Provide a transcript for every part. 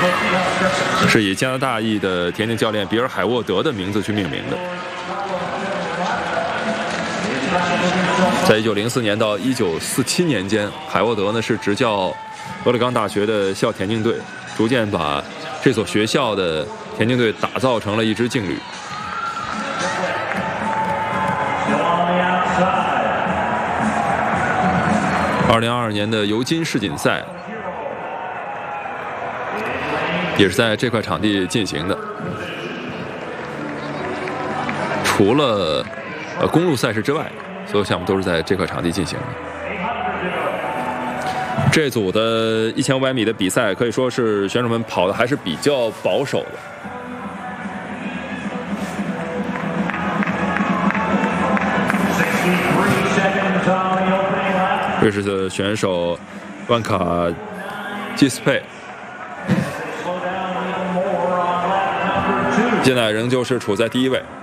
是以加拿大裔的田径教练比尔·海沃德的名字去命名的。在1904年到1947年间，海沃德呢是执教俄勒冈大学的校田径队，逐渐把这所学校的田径队打造成了一支劲旅。2022年的尤金世锦赛也是在这块场地进行的，除了公路赛事之外，所有项目都是在这块场地进行的。这组的1500米的比赛可以说是选手们跑的还是比较保守的。瑞士的选手万卡基斯佩现在仍旧是处在第1位，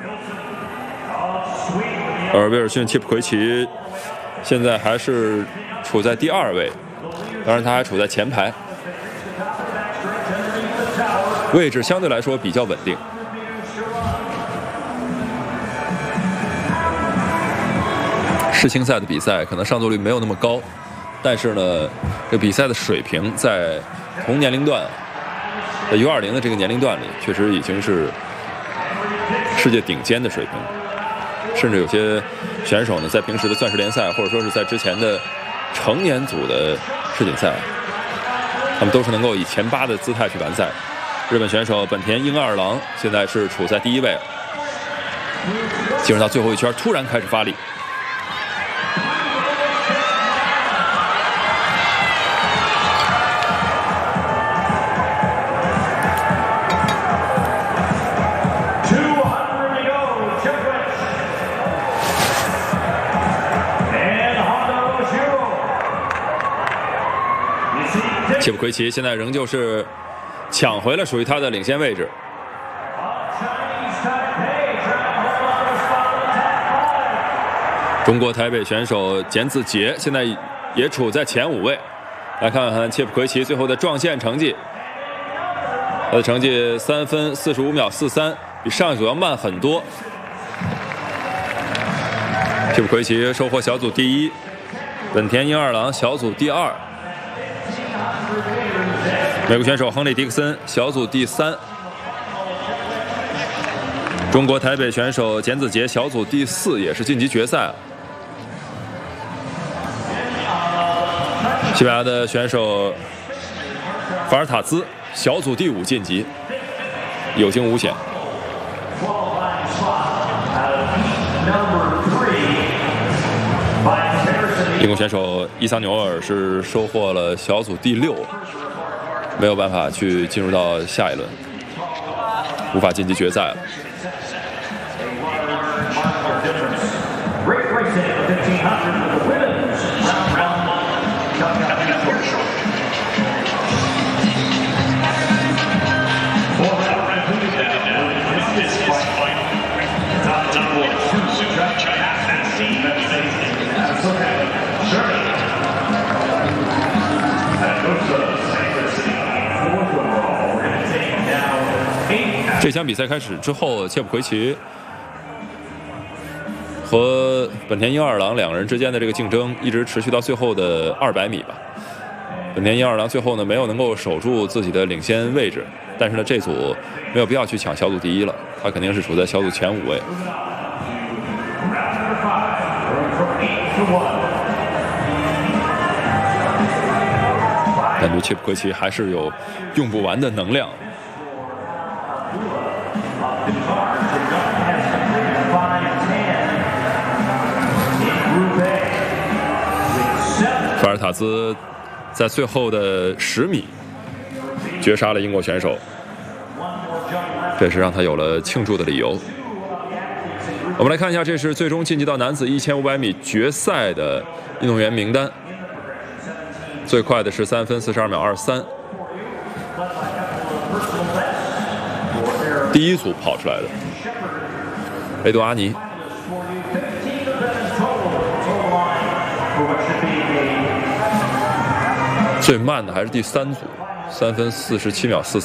而威尔逊切普奎奇现在还是处在第2位，当然他还处在前排，位置相对来说比较稳定。世青赛的比赛可能上座率没有那么高，但是呢，这比赛的水平在同年龄段，在U20的这个年龄段里，确实已经是世界顶尖的水平。甚至有些选手呢，在平时的钻石联赛，或者说是在之前的成年组的世锦赛，他们都是能够以前8的姿态去完赛。日本选手本田英二郎现在是处在第1位，进入到最后一圈，突然开始发力。切普奎奇现在仍旧是抢回了属于他的领先位置。中国台北选手简子杰现在也处在前5位。来看看切普奎奇最后的撞线成绩，他的成绩3分45秒43，比上一组要慢很多。切普奎奇收获小组第1，本田英二郎小组第2。美国选手亨利·迪克森小组第3，中国台北选手简子杰小组第4，也是晋级决赛。西班牙的选手法尔塔兹小组第5晋级，有惊无险。英国选手伊桑纽尔是收获了小组第6，没有办法去进入到下一轮，无法晋级决赛了。这场比赛开始之后，切普奎奇和本田英二郎两个人之间的这个竞争一直持续到最后的200米吧。本田英二郎最后呢没有能够守住自己的领先位置，但是呢这组没有必要去抢小组第1了，他肯定是处在小组前5位。感觉切普奎奇还是有用不完的能量。法尔塔兹在最后的10米绝杀了英国选手，这是让他有了庆祝的理由。我们来看一下，这是最终晋级到男子1500米决赛的运动员名单。最快的是3分42秒23，第1组跑出来的雷多阿尼。最慢的还是第3组，3分47秒43。